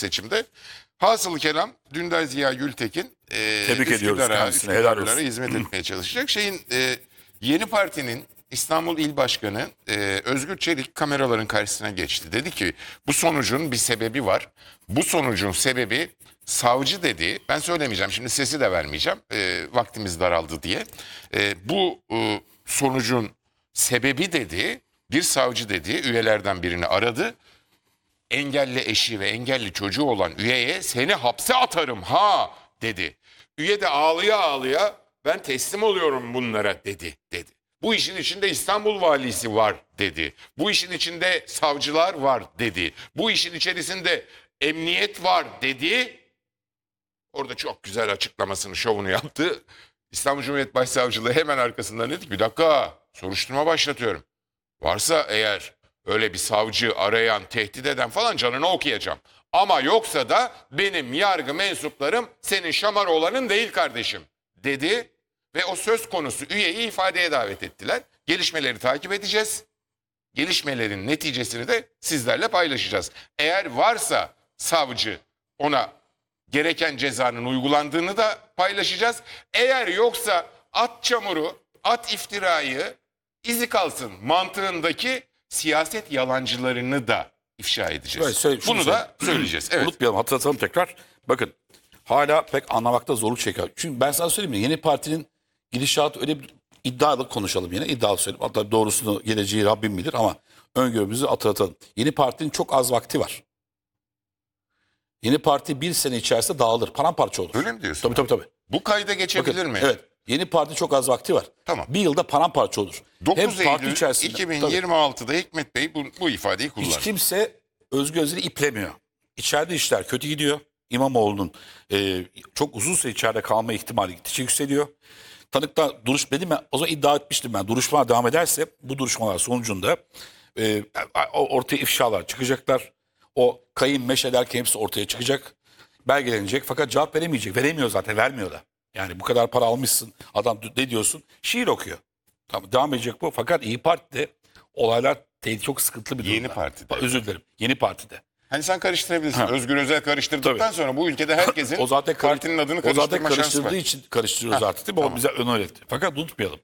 seçimde. Hasılı kelam Dündar Ziya Gültekin Tebrik ediyoruz kendisine, helal Üsküdar'lara olsun. hizmet etmeye çalışacak. Yeni partinin İstanbul İl Başkanı Özgür Çelik kameraların karşısına geçti. Dedi ki bu sonucun bir sebebi var. Bu sonucun sebebi savcı dedi. Ben söylemeyeceğim şimdi, sesi de vermeyeceğim. Vaktimiz daraldı diye. Bu sonucun sebebi dedi, bir savcı dedi üyelerden birini aradı. Engelli eşi ve engelli çocuğu olan üyeye seni hapse atarım ha dedi. Üye de ağlıya ağlıya ben teslim oluyorum bunlara dedi. Bu işin içinde İstanbul valisi var dedi. Bu işin içinde savcılar var dedi. Bu işin içerisinde emniyet var dedi. Orada çok güzel açıklamasını, şovunu yaptı. İstanbul Cumhuriyet Başsavcılığı hemen arkasından dedi ki bir dakika, soruşturma başlatıyorum. Varsa eğer öyle bir savcı arayan, tehdit eden falan canını okuyacağım. Ama yoksa da benim yargı mensuplarım senin Şamaroğlan'ın değil kardeşim dedi. Ve o söz konusu üyeyi ifadeye davet ettiler. Gelişmeleri takip edeceğiz. Gelişmelerin neticesini de sizlerle paylaşacağız. Eğer varsa savcı, ona gereken cezanın uygulandığını da paylaşacağız. Eğer yoksa at çamuru, at iftirayı, izi kalsın mantığındaki siyaset yalancılarını da ifşa edeceğiz. Bunu da söyleyeceğiz. Evet. Unutmayalım, hatırlatalım tekrar. Bakın, hala pek anlamakta zorluk çekiyor. Çünkü ben sana söyleyeyim mi? Yeni partinin gidişatı öyle bir iddialı konuşalım yine. İddialı söyleyeyim. Hatta doğrusunu, geleceği Rabbim bilir ama öngörümüzü hatırlatalım. Yeni partinin çok az vakti var. Yeni parti bir sene içerisinde dağılır. Paramparça olur. Öyle mi diyorsun? Tabii. Bu kayda geçebilir Bakın, mi? evet. Yeni parti çok az vakti var. Tamam. Bir yılda paramparça olur. 9 Hem parti Eylül içerisinde, 2026'da Hikmet Bey bu ifadeyi kullandı. hiç kimse Özgür Özel'i iplemiyor. İçeride işler kötü gidiyor. İmamoğlu'nun çok uzun süre içeride kalma ihtimali gittikçe yükseliyor. Tanıklar duruş dedim mi? O zaman iddia etmiştim ben. Duruşmalar devam ederse bu duruşmalar sonucunda ortaya ifşalar çıkacaklar. O kayın meşe derken hepsi ortaya çıkacak. Belgelenecek fakat cevap veremeyecek. Veremiyor zaten, vermiyor da. Yani bu kadar para almışsın. Adam ne diyorsun? Şiir okuyor. Tamam, devam edecek bu. Fakat İyi Parti'de olaylar çok sıkıntılı bir durumda. Yeni Parti'de. Özür dilerim. Yeni Parti'de. Hani sen karıştırabilirsin. Özgür Özel karıştırdıktan sonra bu ülkede herkesin o zaten partinin adını o zaten karıştırma şansı karıştırdığı var. için karıştırıyor zaten, değil mi? Tamam. O bize ön öğretti. Fakat unutmayalım.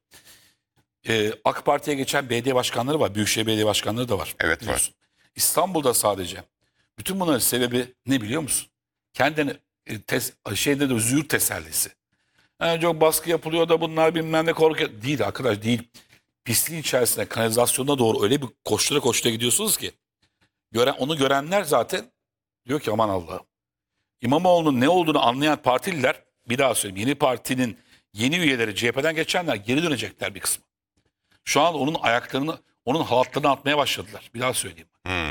AK Parti'ye geçen belediye başkanları var. Büyükşehir belediye başkanları da var. Evet, biliyorsun. İstanbul'da sadece. Bütün bunların sebebi ne biliyor musun? Kendini şeyde de züğürt tesellisi. Yani çok baskı yapılıyor da bunlar bilmem ne korkuyor. Değil arkadaş, değil. Pisliğin içerisinde kanalizasyona doğru öyle bir koştura gidiyorsunuz ki. Onu görenler zaten diyor ki aman Allah'ım. İmamoğlu'nun ne olduğunu anlayan partililer, bir daha söyleyeyim, Yeni Parti'nin yeni üyeleri, CHP'den geçenler geri dönecekler bir kısmı. Şu an onun ayaklarını, onun halatlarını atmaya başladılar. Bir daha söyleyeyim.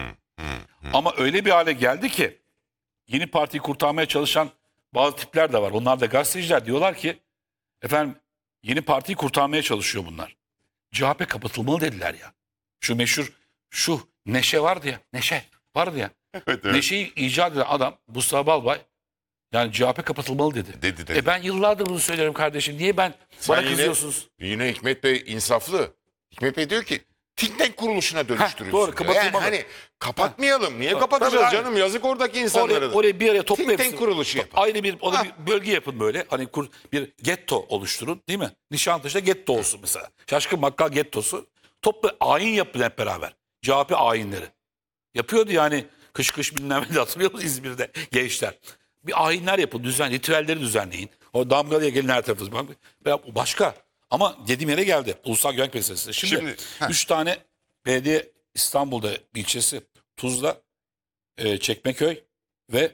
Ama öyle bir hale geldi ki Yeni Parti'yi kurtarmaya çalışan bazı tipler de var. Onlar da gazeteciler, diyorlar ki efendim Yeni Parti'yi kurtarmaya çalışıyor bunlar. CHP kapatılmalı dediler ya. Şu meşhur Neşe vardı ya. Neşe vardı ya. Evet. Neşe'yi icat eden adam Mustafa Balbay, yani CHP kapatılmalı dedi. Dedi. Ben yıllardır bunu söylerim kardeşim. Niye bana kızıyorsunuz? Yine Hikmet Bey insaflı. Hikmet Bey diyor ki think tank kuruluşuna dönüştürürsün. Doğru, kapatılmalı. Yani kapatmayalım. Niye kapatacağız tabii, canım? Yazık oradaki insanlara da. Oraya bir araya topla Think tank hepsini. kuruluşu yapın. Aynı bir bölge yapın böyle. Hani bir getto oluşturun, değil mi? Nişantaşı'da getto olsun mesela. Şaşkın Bakkal gettosu. Topla ayin yapın hep beraber. CHP ayinleri. Yapıyordu yani kış bilmem ne, hatırlıyor musunuz İzmir'de gençler? Bir ayinler yapın, ritüelleri düzenleyin. O damgalıya gelin her tarafı. Başka. Ama dediğim yere geldi. Ulusal güvenlik meselesi. Şimdi 3 tane belediye İstanbul'da ilçesi, Tuzla, Çekmeköy ve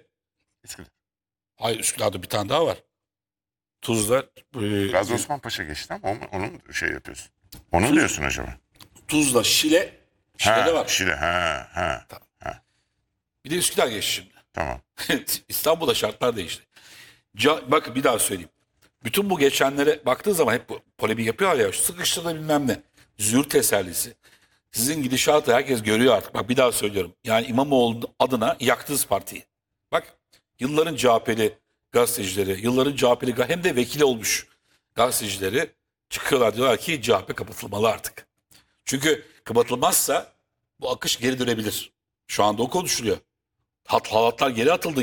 Üsküdar'da bir tane daha var. Tuzla. Gazi Osman Paşa geçti ama onu şey yapıyorsun. Onu mu diyorsun acaba? Tuzla, Şile. Şile'de var. Şile. Bir de Üsküdar geçti şimdi. Tamam. İstanbul'da şartlar değişti. Bak bir daha söyleyeyim. Bütün bu geçenlere baktığı zaman hep polemik yapıyorlar ya. Sıkıştırdı bilmem ne. Züğürt tesellisi. Sizin gidişatı herkes görüyor artık. Bak bir daha söylüyorum. Yani İmamoğlu adına yaktınız partiyi. Bak yılların CHP'li gazetecileri, yılların CHP'li hem de vekili olmuş gazetecileri çıkıyorlar, diyorlar ki CHP kapatılmalı artık. Çünkü kapatılmazsa bu akış geri dönebilir. Şu anda o konuşuluyor. Halatlar geri atıldı.